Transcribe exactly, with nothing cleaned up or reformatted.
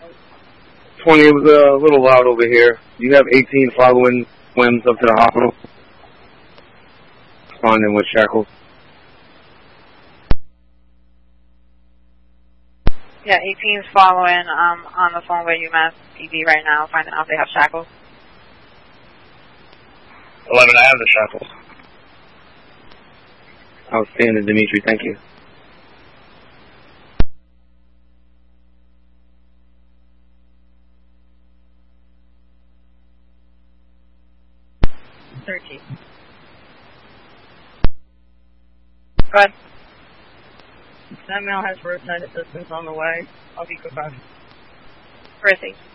twenty, it was a little loud over here. You have eighteen following Wims up to the hospital. Responding with shackles. Yeah, eighteen's following um, on the phone with UMass P D right now, finding out if they have shackles. eleven, I have the shackles. Outstanding, Dimitri, thank you. thirteen. Go ahead. That male has roadside assistance on the way. I'll be goodbye. Where is he?